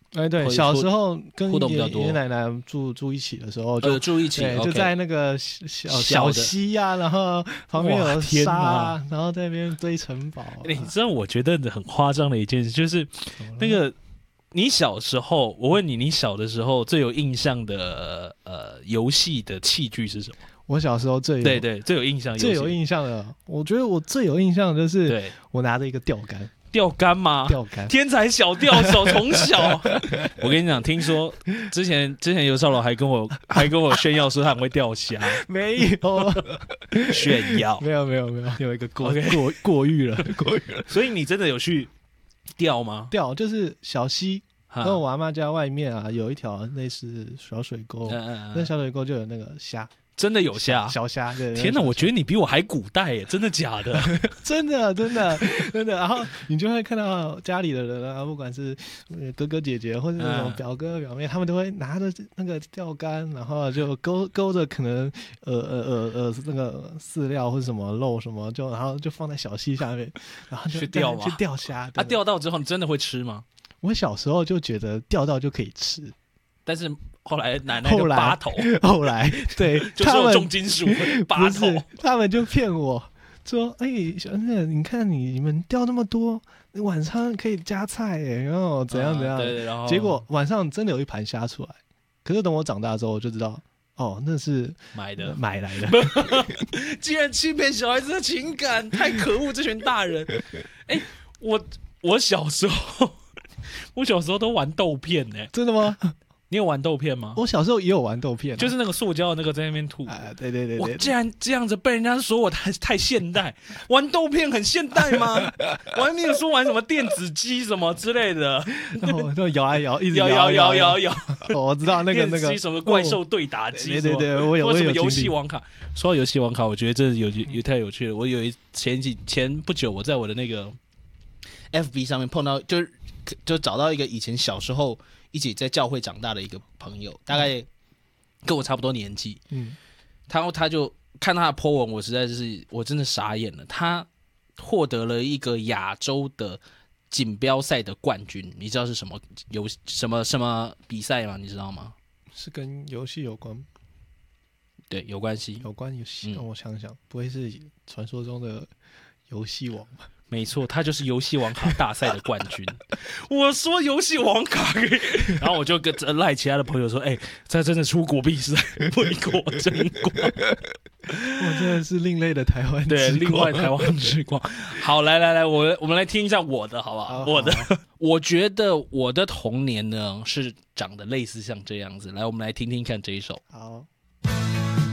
对，小时候跟互动比较多爷爷奶奶住一起的时候，就住一起， 就在那个小溪啊，然后旁边有沙啊，然后在那边堆城堡。 你知道我觉得很夸张的一件事，就是那个你小时候，我问你，你小的时候最有印象的游戏的器具是什么？ 我小时候最有印象， 最有印象的，我觉得我最有印象的就是我拿着一个钓竿。 钓竿吗？ 钓竿， 天才小钓手，从小。我跟你讲，听说之前尤少龙还跟我炫耀说他很会钓虾， 没有炫耀， 没有，有一个过誉了。 所以你真的有去钓吗？ 钓就是小溪，然后我阿嬷家外面啊有一条类似小水沟，那小水沟就有那个虾。 真的有虾， 小虾。对， 天哪！我觉得你比我还古代耶，真的假的？ 真的。然后你就会看到家里的人啊，不管是哥哥姐姐或者那种表哥表妹，他们都会拿着那个钓竿，然后就勾着可能那个饲料或者什么肉什么，然后就放在小溪下面，然后就去钓嘛， 去钓虾。 钓到之后你真的会吃吗？ 我小时候就觉得钓到就可以吃， 但是。后来奶奶就拔头， 后来对， 就说重金属拔头， 他们就骗我说：“小恩，你看你们钓那么多，晚上可以加菜耶，然后怎样。” 对，然后结果晚上真的有一盘虾出来，可是等我长大之后，我就知道，那是买来的， 竟然欺骗小孩子的情感，太可恶！这群大人，我小时候都玩豆片呢， 真的吗？ 你有玩豆片吗？ 我小时候也有玩豆片， 就是那个塑胶的那个在那边吐。 对。 我竟然这样子被人家说我太现代，玩豆片很现代吗？我还没有说玩什么电子鸡什么之类的。 然后就摇啊摇，一直摇。 我知道那个什么怪兽对打机， 对，我有什么游戏王卡。说到游戏王卡，我觉得这有太有趣了。我有前不久，我在我的那个 FB 上面碰到，就找到一个以前小时候一起在教会长大的一个朋友，大概跟我差不多年纪。他就看他的 po 文，我真的傻眼了。他获得了一个亚洲的锦标赛的冠军，你知道是什么什么比赛吗？你知道吗？ 是跟游戏有关？ 对，有关系。 有关游戏，让我想想，不会是传说中的游戏王吧？ 没错，他就是游戏王卡大赛的冠军。我说游戏王卡，然后我就跟赖其他的朋友说：“这真的出国比赛，为国争光。” 我真的是另类的台湾之光， 对，另外台湾之光。好，来，我们来听一下我的，好不好？我觉得我的童年呢是长得类似像这样子。来，我们来听听看这一首。 好。